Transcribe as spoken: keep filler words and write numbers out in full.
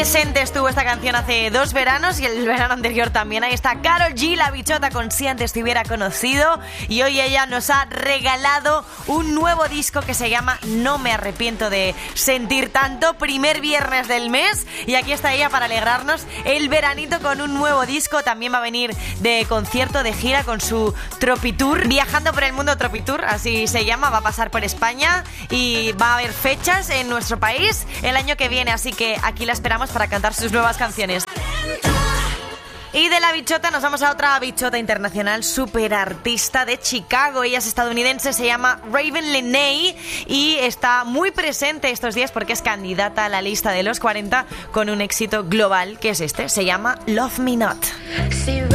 Presente estuvo esta canción hace dos veranos y el verano anterior también. Ahí está Karol G, la bichota con Si Antes Te Hubiera Conocido. Y hoy ella nos ha regalado un nuevo disco que se llama No Me Arrepiento de Sentir Tanto. Primer viernes del mes. Y aquí está ella para alegrarnos el veranito con un nuevo disco. También va a venir de concierto, de gira con su Tropitour. Viajando por el mundo Tropitour, así se llama. Va a pasar por España y va a haber fechas en nuestro país el año que viene. Así que aquí la esperamos para cantar sus nuevas canciones. Y de la bichota nos vamos a otra bichota internacional, super artista de Chicago. Ella es estadounidense, se llama Raven Lenae y está muy presente estos días porque es candidata a la lista de los cuarenta con un éxito global que es este, se llama Love Me Not.